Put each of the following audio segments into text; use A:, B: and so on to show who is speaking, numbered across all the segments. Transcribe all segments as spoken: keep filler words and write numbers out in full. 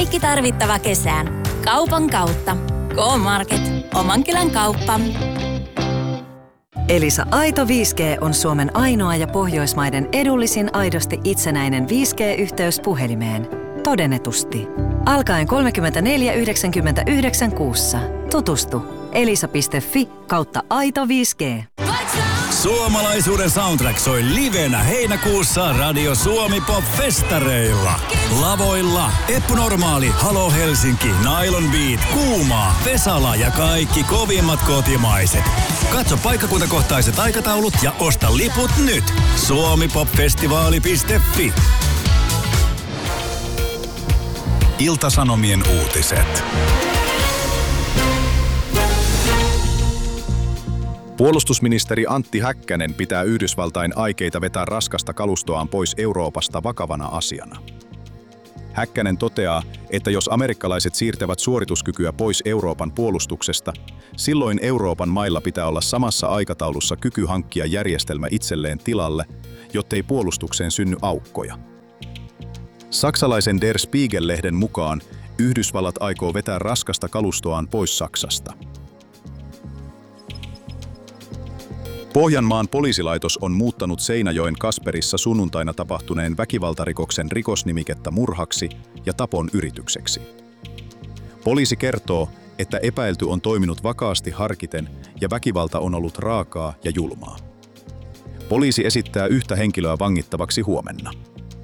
A: Kaikki tarvittava kesään. Kaupan kautta. K-Market. Oman kylän kauppa.
B: Elisa Aito viisi G on Suomen ainoa ja Pohjoismaiden edullisin aidosti itsenäinen viisi G-yhteys puhelimeen. Todennetusti. Alkaen kolmekymmentäneljä yhdeksänkymmentäyhdeksän kuussa. Tutustu. elisa piste fi kautta aito viisi G.
C: Suomalaisuuden soundtrack soi livenä heinäkuussa Radio Suomi Pop-festareilla. Lavoilla Eppu Normaali, Halo Helsinki, Nylon Beat, Kuumaa, Vesala ja kaikki kovimmat kotimaiset. Katso paikkakuntakohtaiset aikataulut ja osta liput nyt. suomipopfestivaali piste fi. Ilta-Sanomien uutiset.
D: Puolustusministeri Antti Häkkänen pitää Yhdysvaltain aikeita vetää raskasta kalustoaan pois Euroopasta vakavana asiana. Häkkänen toteaa, että jos amerikkalaiset siirtävät suorituskykyä pois Euroopan puolustuksesta, silloin Euroopan mailla pitää olla samassa aikataulussa kyky hankkia järjestelmä itselleen tilalle, jottei puolustukseen synny aukkoja. Saksalaisen Der Spiegel-lehden mukaan Yhdysvallat aikoo vetää raskasta kalustoaan pois Saksasta. Pohjanmaan poliisilaitos on muuttanut Seinäjoen Kasperissa sunnuntaina tapahtuneen väkivaltarikoksen rikosnimikettä murhaksi ja tapon yritykseksi. Poliisi kertoo, että epäilty on toiminut vakaasti harkiten ja väkivalta on ollut raakaa ja julmaa. Poliisi esittää yhtä henkilöä vangittavaksi huomenna.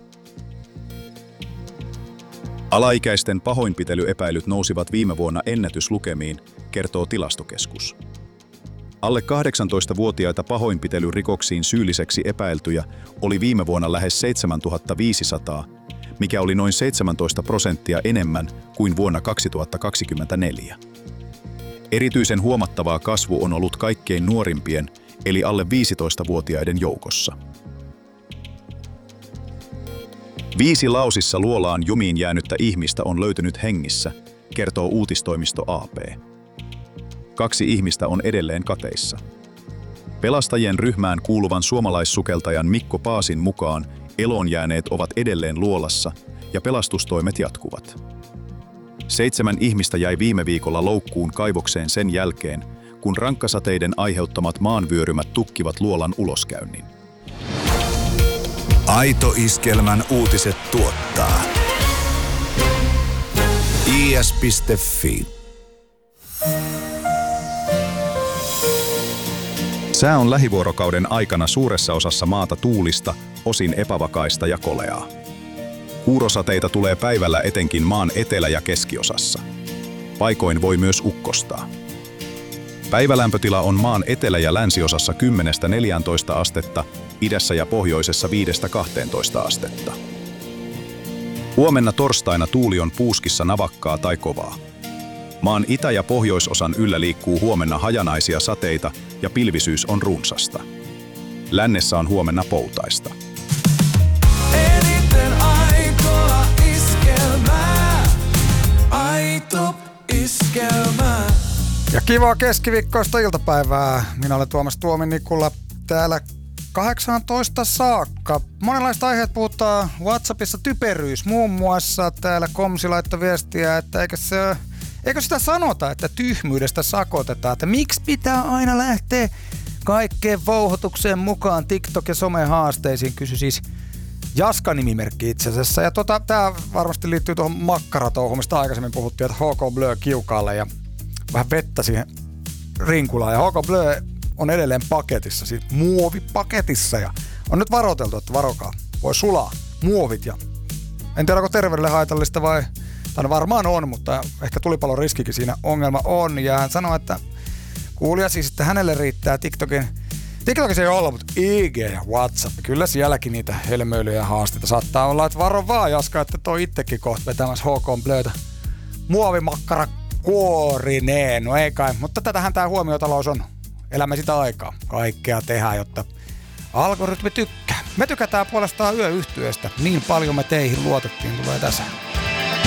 D: Alaikäisten pahoinpitelyepäilyt nousivat viime vuonna ennätyslukemiin, kertoo Tilastokeskus. Alle kahdeksantoistavuotiaita pahoinpitelyrikoksiin syylliseksi epäiltyjä oli viime vuonna lähes seitsemäntuhatta viisisataa, mikä oli noin seitsemäntoista prosenttia enemmän kuin vuonna kaksituhattakaksikymmentäneljä. Erityisen huomattavaa kasvu on ollut kaikkein nuorimpien, eli alle viisitoistavuotiaiden joukossa. Viisi Laosissa luolaan jumiin jäänyttä ihmistä on löytynyt hengissä, kertoo uutistoimisto A P. Kaksi ihmistä on edelleen kateissa. Pelastajien ryhmään kuuluvan suomalaissukeltajan Mikko Paasin mukaan eloon jääneet ovat edelleen luolassa ja pelastustoimet jatkuvat. Seitsemän ihmistä jäi viime viikolla loukkuun kaivokseen sen jälkeen, kun rankkasateiden aiheuttamat maanvyörymät tukkivat luolan uloskäynnin.
C: Aito Iskelmän uutiset tuottaa i s piste fi.
D: Sää on lähivuorokauden aikana suuressa osassa maata tuulista, osin epävakaista ja koleaa. Kuurosateita tulee päivällä etenkin maan etelä- ja keskiosassa. Paikoin voi myös ukkostaa. Päivälämpötila on maan etelä- ja länsiosassa kymmenestä neljääntoista astetta, idässä ja pohjoisessa viidestä kahteentoista astetta. Huomenna torstaina tuuli on puuskissa navakkaa tai kovaa. Maan itä- ja pohjoisosan yllä liikkuu huomenna hajanaisia sateita ja pilvisyys on runsasta. Lännessä on huomenna poutaista.
E: Eniten aitoa iskelmää, aito iskelmää.
F: Ja kivaa keskiviikkoista iltapäivää. Minä olen Tuomas Tuomi-Nikula täällä kahdeksantoista saakka. Monenlaista aiheet puhutaan WhatsAppissa, typeryys muun muassa. Täällä Komsi laittoi viestiä, että eikö se... Eikö sitä sanota, että tyhmyydestä sakotetaan, että miksi pitää aina lähteä kaikkeen vouhotukseen mukaan TikTok- ja somehaasteisiin, kysy siis Jaska-nimimerkki itse asiassa. Ja tota, tää varmasti liittyy tuohon makkaratouhuun, mistä aikaisemmin puhuttiin, että H K Blö kiukaalle ja vähän vettä siihen rinkulaan. Ja H K Blö on edelleen paketissa, siis muovipaketissa ja on nyt varoiteltu, että varokaa, voi sulaa muovit ja en tiedä, onko terveydelle haitallista vai... Tai varmaan on, mutta ehkä tulipalon riskikin siinä ongelma on. Ja hän sanoi, että kuulija siis, että hänelle riittää TikTokin. TikTokissa ei olla, mutta I G ja WhatsApp. Kyllä sielläkin niitä helmöilyjä ja haasteita saattaa olla. Että varo vaan, Jaska, että toi itsekin kohta vetämässä H K Blötä muovimakkara kuorineen. No ei kai, mutta tätähän tää huomiotalous on. Elämme sitä aikaa. Kaikkea tehdään, jotta algoritmi tykkää. Me tykätään puolestaan yöyhtyeestä. Niin paljon me teihin luotettiin, tulee tässä.